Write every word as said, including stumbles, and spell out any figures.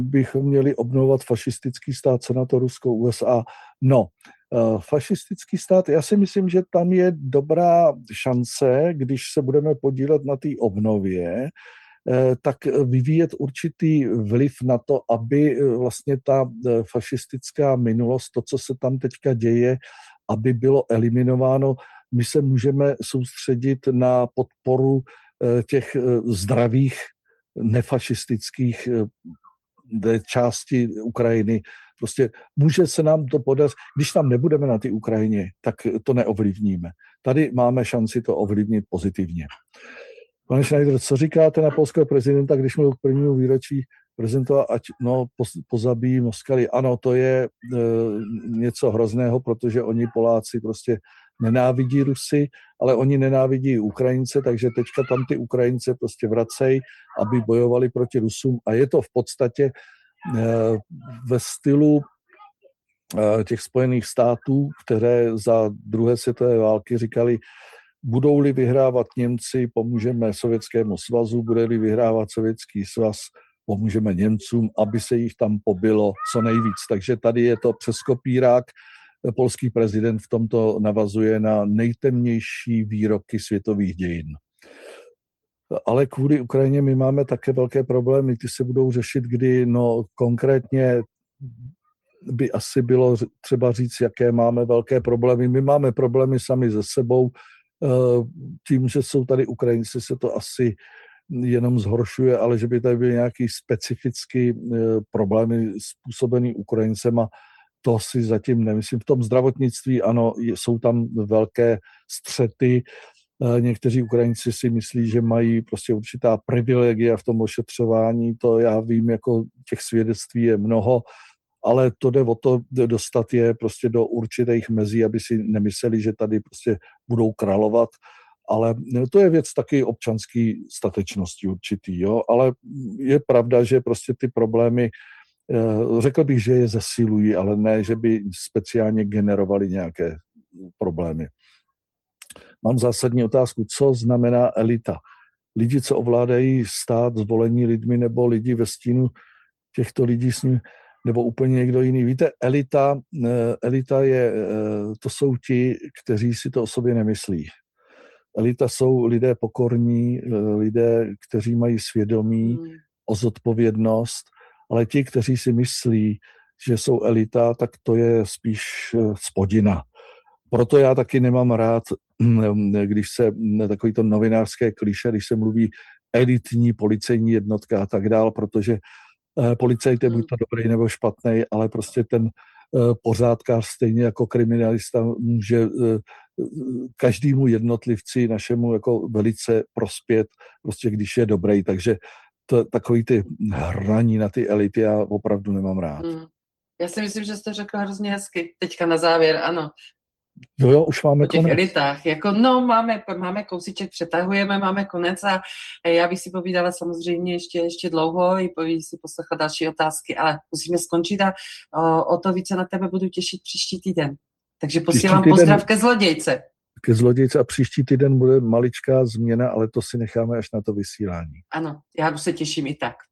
bychom měli obnovovat fašistický stát, co na to Rusko, U S A. No, fašistický stát, já si myslím, že tam je dobrá šance, když se budeme podílet na té obnově, tak vyvíjet určitý vliv na to, aby vlastně ta fašistická minulost, to, co se tam teďka děje, aby bylo eliminováno. My se můžeme soustředit na podporu těch zdravých, nefašistických části Ukrajiny. Prostě může se nám to podařit, když tam nebudeme na té Ukrajině, tak to neovlivníme. Tady máme šanci to ovlivnit pozitivně. Pane Schneider, co říkáte na polského prezidenta, když mluvil k prvnímu výročí prezentoval, ať no, pozabíjí Moskali? Ano, to je e, něco hrozného, protože oni Poláci prostě nenávidí Rusy, ale oni nenávidí Ukrajince, takže teďka tam ty Ukrajince prostě vracejí, aby bojovali proti Rusům. A je to v podstatě e, ve stylu e, těch Spojených států, které za druhé světové války říkali, budou-li vyhrávat Němci, pomůžeme Sovětskému svazu, bude-li vyhrávat Sovětský svaz, pomůžeme Němcům, aby se jich tam pobilo co nejvíc. Takže tady je to přes kopírák. Polský prezident v tomto navazuje na nejtemnější výroky světových dějin. Ale kvůli Ukrajině my máme také velké problémy. Ty se budou řešit, kdy no konkrétně by asi bylo třeba říct, jaké máme velké problémy. My máme problémy sami se sebou. Tím, že jsou tady Ukrajinci, se to asi jenom zhoršuje, ale že by tady byly nějaký specifický problémy způsobený Ukrajincema, to si zatím nemyslím. V tom zdravotnictví, ano, jsou tam velké střety. Někteří Ukrajinci si myslí, že mají prostě určitá privilegia v tom ošetřování. To já vím, jako těch svědectví je mnoho, ale to jde o to dostat je prostě do určitých mezí, aby si nemysleli, že tady prostě budou královat. Ale to je věc taky občanské statečnosti určitý, jo. Ale je pravda, že prostě ty problémy, řekl bych, že je zesilují, ale ne, že by speciálně generovali nějaké problémy. Mám zásadní otázku, co znamená elita? Lidi, co ovládají stát, zvolení lidmi, nebo lidi ve stínu těchto lidí s ním, nebo úplně někdo jiný. Víte, elita, elita je, to jsou ti, kteří si to o sobě nemyslí. Elita jsou lidé pokorní, lidé, kteří mají svědomí hmm. o zodpovědnost, ale ti, kteří si myslí, že jsou elita, tak to je spíš spodina. Proto já taky nemám rád, když se takový to novinářské klišé, když se mluví elitní policejní jednotka a tak dál, protože policajt je buď to dobrý nebo špatný, ale prostě ten pořádkář stejně jako kriminalista může každému jednotlivci našemu jako velice prospět, prostě když je dobrý. Takže to, takový ty hraní na ty elity já opravdu nemám rád. Hmm. Já si myslím, že jste řekl hrozně hezky. Teďka na závěr, ano. Jo, jo, už máme o těch konec. elitách. Jako, no, máme, máme kousíček, přetahujeme, máme konec a já bych si povídala samozřejmě ještě, ještě dlouho i povídala si poslechat další otázky, ale musíme skončit a o, o to více na tebe budu těšit příští týden. Takže posílám týden, pozdrav ke zlodějce. Ke zlodějce a příští týden bude maličká změna, ale to si necháme až na to vysílání. Ano, já se těším i tak.